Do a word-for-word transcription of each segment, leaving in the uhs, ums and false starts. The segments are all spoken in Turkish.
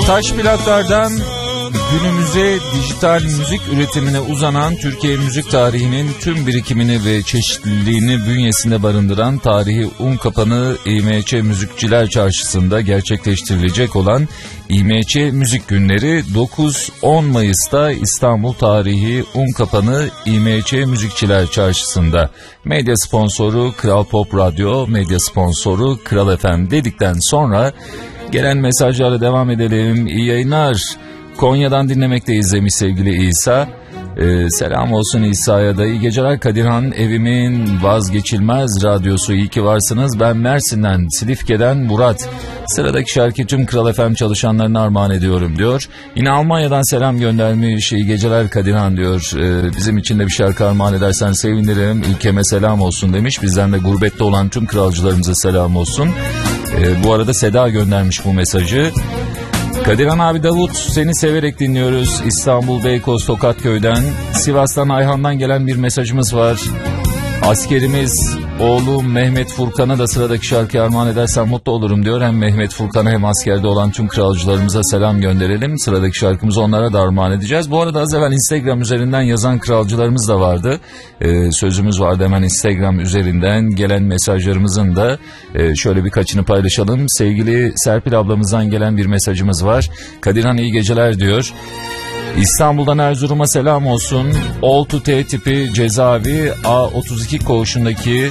Taş plaklardan günümüze dijital müzik üretimine uzanan Türkiye müzik tarihinin tüm birikimini ve çeşitliliğini bünyesinde barındıran tarihi Unkapanı İ M Ç Müzikçiler Çarşısı'nda gerçekleştirilecek olan İ M Ç Müzik Günleri dokuz on Mayıs'ta İstanbul tarihi Unkapanı İ M Ç Müzikçiler Çarşısı'nda. Medya sponsoru Kral Pop Radyo, medya sponsoru Kral F M dedikten sonra gelen mesajlarla devam edelim. İyi yayınlar. Konya'dan dinlemekteyiz demiş sevgili İsa. Ee, selam olsun İsa'ya da. İyi geceler Kadirhan, evimin vazgeçilmez radyosu, iyi ki varsınız. Ben Mersin'den, Silifke'den Murat. Sıradaki şarkı tüm Kral F M çalışanlarına armağan ediyorum diyor. Yine Almanya'dan selam göndermiş. İyi geceler Kadirhan diyor. Ee, bizim için de bir şarkı armağan edersen sevinirim. Ülkeme selam olsun demiş. Bizden de gurbette olan tüm kralcılarımıza selam olsun. Ee, bu arada Seda göndermiş bu mesajı. Kadirhan abi, Davut, seni severek dinliyoruz. İstanbul Beykoz Tokatköy'den. Sivas'tan Ayhan'dan gelen bir mesajımız var. Askerimiz oğlum Mehmet Furkan'a da sıradaki şarkıyı armağan edersen mutlu olurum diyor. Hem Mehmet Furkan'a hem askerde olan tüm kralcılarımıza selam gönderelim. Sıradaki şarkımızı onlara da armağan edeceğiz. Bu arada az evvel Instagram üzerinden yazan kralcılarımız da vardı. Ee, sözümüz vardı, hemen Instagram üzerinden gelen mesajlarımızın da e, şöyle birkaçını paylaşalım. Sevgili Serpil ablamızdan gelen bir mesajımız var. Kadirhan iyi geceler diyor. İstanbul'dan Erzurum'a selam olsun. Oltu T tipi cezaevi A otuz iki koğuşundaki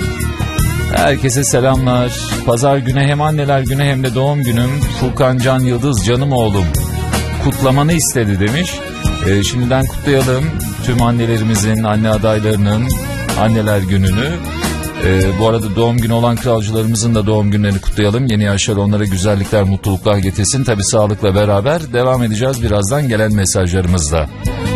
herkese selamlar. Pazar günü hem anneler günü hem de doğum günüm. Furkan Can Yıldız canım oğlum kutlamanı istedi demiş. Ee, şimdiden kutlayalım tüm annelerimizin, anne adaylarının anneler gününü. Ee, bu arada doğum günü olan kralcılarımızın da doğum günlerini kutlayalım. Yeni yaşlar onlara güzellikler, mutluluklar getirsin. Tabii sağlıkla beraber devam edeceğiz birazdan gelen mesajlarımızla.